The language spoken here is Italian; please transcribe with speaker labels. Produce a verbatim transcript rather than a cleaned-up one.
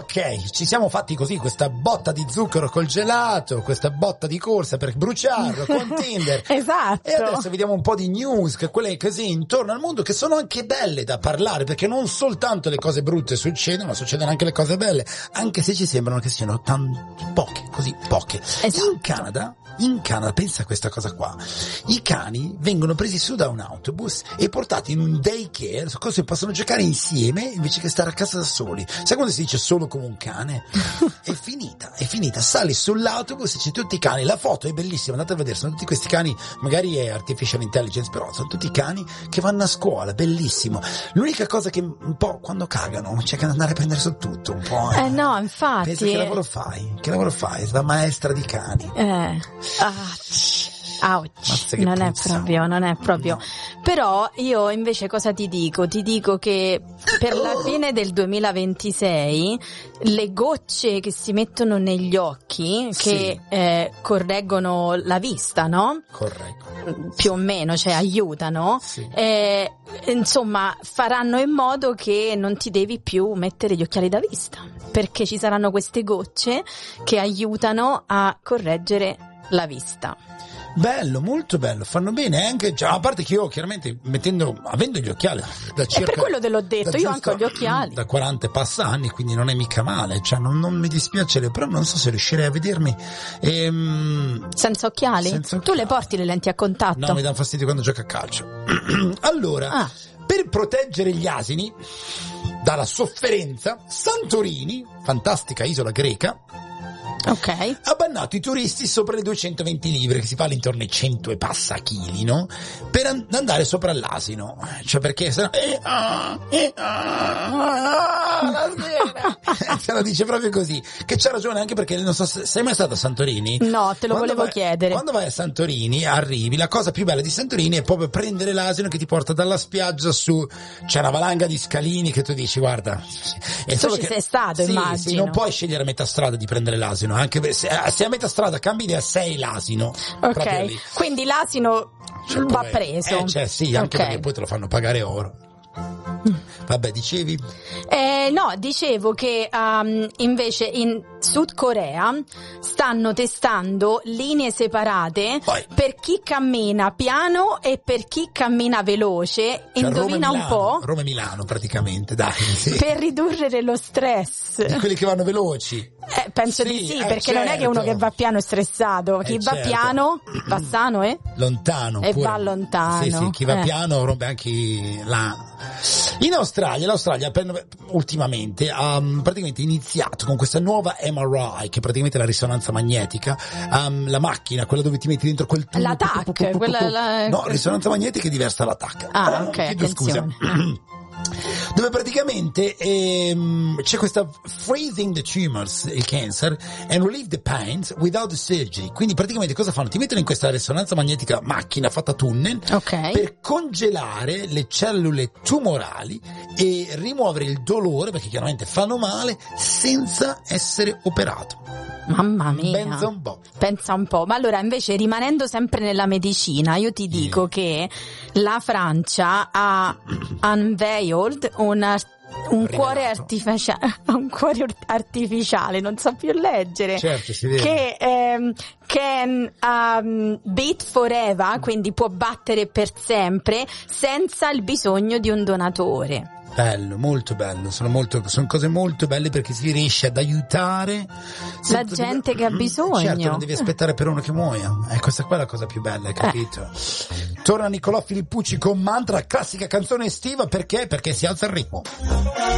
Speaker 1: ok, ci siamo fatti così questa botta di zucchero col gelato, questa botta di corsa per bruciarlo con Tinder.
Speaker 2: Esatto.
Speaker 1: E adesso vediamo un po' di news, che quelle così intorno al mondo, che sono anche belle da parlare, perché non soltanto le cose brutte succedono, ma succedono anche le cose belle, anche se ci sembrano che siano tan- poche, così poche.
Speaker 2: Esatto.
Speaker 1: In Canada, in Canada, pensa a questa cosa qua, i cani vengono presi su da un autobus e portati in un daycare, così possono giocare insieme invece che stare a casa da soli. Sai quando si dice solo come un cane? È finita, è finita, sali sull'autobus e c'è tutti i cani, la foto è bellissima, andate a vedere, sono tutti questi cani, magari è artificial intelligence, però sono tutti cani che vanno a scuola, bellissimo. L'unica cosa che un po' quando cagano c'è che andare a prendere su tutto un po'.
Speaker 2: Eh, eh no, infatti.
Speaker 1: Pensa che lavoro fai? Che lavoro fai? Da maestra di cani.
Speaker 2: Eh. Ah, ouch. Non è proprio, non è proprio.
Speaker 1: No.
Speaker 2: Però io invece cosa ti dico? Ti dico che per la fine del duemilaventisei le gocce che si mettono negli occhi,
Speaker 1: Sì.
Speaker 2: che eh, correggono la vista, no?
Speaker 1: Corretto.
Speaker 2: Più o meno, cioè aiutano,
Speaker 1: Sì.
Speaker 2: eh, insomma faranno in modo che non ti devi più mettere gli occhiali da vista, perché ci saranno queste gocce che aiutano a correggere la vista.
Speaker 1: Bello, molto bello, fanno bene anche, cioè, a parte che io chiaramente mettendo, avendo gli occhiali da circa,
Speaker 2: per quello te l'ho detto,
Speaker 1: da
Speaker 2: io
Speaker 1: giusto,
Speaker 2: anche ho gli occhiali.
Speaker 1: Da quaranta e passa anni, quindi non è mica male, cioè non, non mi dispiace, però non so se riuscirei a vedermi ehm,
Speaker 2: senza occhiali?
Speaker 1: senza
Speaker 2: Tu
Speaker 1: occhiali.
Speaker 2: le porti le lenti a contatto?
Speaker 1: No, mi dà fastidio quando gioco a calcio. Allora,
Speaker 2: Ah.
Speaker 1: per proteggere gli asini dalla sofferenza, Santorini, fantastica isola greca,
Speaker 2: Ok.
Speaker 1: ha bannato i turisti sopra le duecentoventi libbre, che si parla intorno ai cento e passa chili, no? Per an- andare sopra l'asino, cioè perché se no eh, ah, eh, ah, ah, la sera. Se lo dice proprio così, che c'ha ragione, anche perché non so se sei mai stato a Santorini.
Speaker 2: No, te lo
Speaker 1: Quando
Speaker 2: volevo
Speaker 1: vai-
Speaker 2: chiedere.
Speaker 1: Quando vai a Santorini, arrivi, la cosa più bella di Santorini è proprio prendere l'asino che ti porta dalla spiaggia su, c'è una valanga di scalini che tu dici, guarda, è
Speaker 2: Tu
Speaker 1: solo
Speaker 2: ci
Speaker 1: che
Speaker 2: sei stato,
Speaker 1: sì,
Speaker 2: immagino.
Speaker 1: sì, non puoi scegliere a metà strada di prendere l'asino, anche se, se a metà strada cambi idea sei l'asino. proprio lì.
Speaker 2: Ok, quindi l'asino
Speaker 1: Cioè,
Speaker 2: va
Speaker 1: poi-
Speaker 2: preso.
Speaker 1: Eh, cioè sì, anche
Speaker 2: Ok.
Speaker 1: perché poi te lo fanno pagare oro. Vabbè, dicevi?
Speaker 2: Eh, no, dicevo che um, invece in Sud Corea stanno testando linee separate
Speaker 1: Poi.
Speaker 2: per chi cammina piano e per chi cammina veloce.
Speaker 1: Cioè,
Speaker 2: Indovina
Speaker 1: Roma e
Speaker 2: un po'.
Speaker 1: Milano, Roma e Milano praticamente, dai. Sì.
Speaker 2: Per ridurre lo stress.
Speaker 1: Di quelli che vanno veloci.
Speaker 2: Eh, penso
Speaker 1: Sì,
Speaker 2: di sì,
Speaker 1: eh,
Speaker 2: perché non è che uno
Speaker 1: certo.
Speaker 2: che va piano è stressato. Chi
Speaker 1: Eh,
Speaker 2: va
Speaker 1: certo.
Speaker 2: piano va sano, eh?
Speaker 1: Lontano.
Speaker 2: E
Speaker 1: pure.
Speaker 2: va lontano.
Speaker 1: Sì, sì, chi va
Speaker 2: Eh.
Speaker 1: piano rompe anche la... In Australia, l'Australia appena- ultimamente ha um, praticamente iniziato con questa nuova M R I, che è praticamente la risonanza magnetica, um, la macchina, quella dove ti metti dentro quel tubo.
Speaker 2: La T A C, quella- la-
Speaker 1: No, risonanza magnetica è diversa dalla T A C.
Speaker 2: Ah, ok,
Speaker 1: Chiedo scusa.
Speaker 2: attenzione.
Speaker 1: Dove praticamente ehm, c'è questa freezing the tumors, il cancer, and relieve the pains without the surgery. Quindi praticamente cosa fanno? Ti mettono in questa risonanza magnetica macchina fatta tunnel
Speaker 2: Ok.
Speaker 1: per congelare le cellule tumorali e rimuovere il dolore, perché chiaramente fanno male, senza essere operato.
Speaker 2: Mamma mia.
Speaker 1: Pensa un po'.
Speaker 2: Pensa un po'. Ma allora invece rimanendo sempre nella medicina, io ti dico che la Francia ha unveiled una un
Speaker 1: Rivelato.
Speaker 2: cuore artificiale, un cuore artificiale, non so più leggere.
Speaker 1: Certo, si vede.
Speaker 2: Che ehm, can um, beat forever, quindi può battere per sempre senza il bisogno di un donatore.
Speaker 1: Bello, molto bello, sono molto, sono cose molto belle perché si riesce ad aiutare
Speaker 2: La gente che ha bisogno.
Speaker 1: Certo, non devi aspettare per uno che muoia. Eh, questa qua è la cosa più bella, hai capito? Eh. Torna Nicolò Filippucci con Mantra, classica canzone estiva, perché? Perché si alza il ritmo.